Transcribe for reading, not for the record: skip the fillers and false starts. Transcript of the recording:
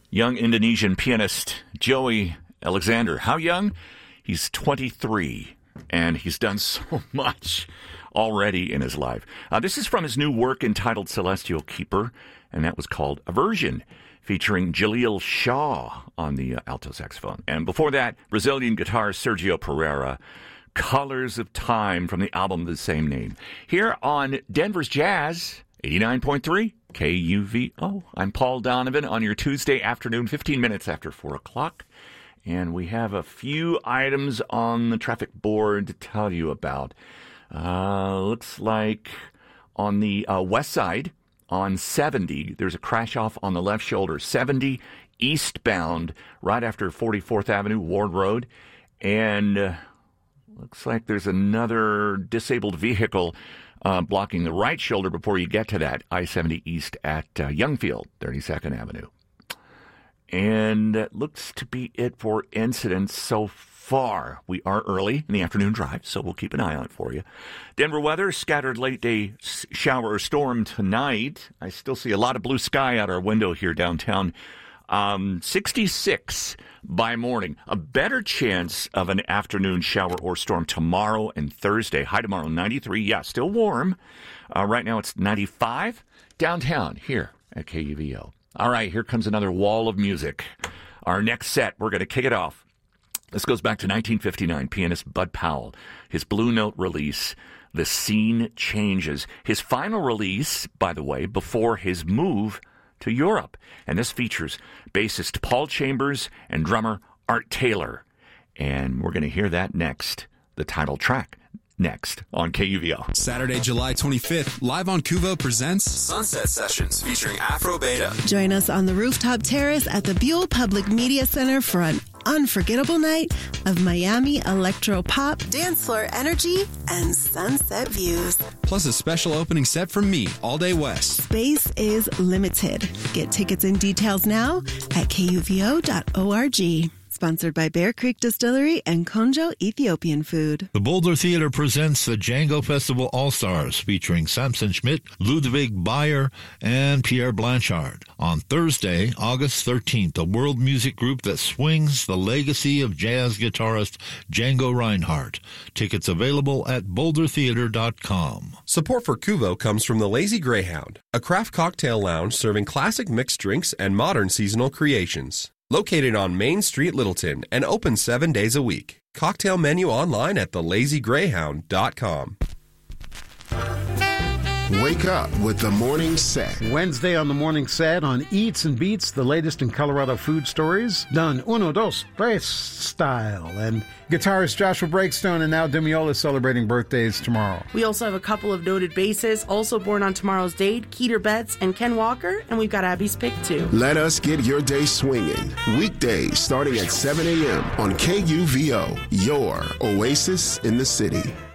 young Indonesian pianist Joey Alexander. How young? He's 23, and he's done so much already in his life. This is from his new work entitled Celestial Keeper, and that was called Aversion, featuring Jaleel Shaw on the alto saxophone. And before that, Brazilian guitarist Sergio Pereira, Colors of Time from the album of the same name. Here on Denver's Jazz, 89.3 KUVO. I'm Paul Donovan on your Tuesday afternoon, 15 minutes after 4 o'clock. And we have a few items on the traffic board to tell you about. Looks like on the west side, on 70, there's a crash-off on the left shoulder. 70 eastbound, right after 44th Avenue, Ward Road. And looks like there's another disabled vehicle blocking the right shoulder before you get to that, I-70 East at Youngfield, 32nd Avenue. And that looks to be it for incidents so far. We are early in the afternoon drive, so we'll keep an eye on it for you. Denver weather, scattered late-day shower or storm tonight. I still see a lot of blue sky out our window here downtown. 66 by morning. A better chance of an afternoon shower or storm tomorrow and Thursday. High tomorrow, 93. Yeah, still warm. Right now it's 95 downtown here at KUVO. All right, here comes another wall of music. Our next set, we're going to kick it off. This goes back to 1959. Pianist Bud Powell, his Blue Note release, The Scene Changes. His final release, by the way, before his move to Europe. And this features bassist Paul Chambers and drummer Art Taylor. And we're going to hear that next, the title track, next on KUVO. Saturday, July 25th, live on KUVO presents Sunset Sessions featuring Afro Beta. Join us on the rooftop terrace at the Buell Public Media Center for an unforgettable night of Miami electro pop, dance floor energy, and sunset views. Plus a special opening set from me, All Day West. Space is limited. Get tickets and details now at kuvo.org. Sponsored by Bear Creek Distillery and Konjo Ethiopian Food. The Boulder Theater presents the Django Festival All-Stars featuring Samson Schmidt, Ludwig Bayer, and Pierre Blanchard. On Thursday, August 13th, a world music group that swings the legacy of jazz guitarist Django Reinhardt. Tickets available at bouldertheater.com. Support for KUVO comes from the Lazy Greyhound, a craft cocktail lounge serving classic mixed drinks and modern seasonal creations. Located on Main Street, Littleton, and open 7 days a week. Cocktail menu online at thelazygreyhound.com. Wake up with the Morning Set. Wednesday on the Morning Set on Eats and Beats, the latest in Colorado food stories, done uno, dos, tres style. And guitarist Joshua Breakstone and Now Demiola celebrating birthdays tomorrow. We also have a couple of noted bassists also born on tomorrow's date, Keeter Betts and Ken Walker, and we've got Abby's pick too. Let us get your day swinging. Weekdays starting at 7 a.m. on KUVO, your oasis in the city.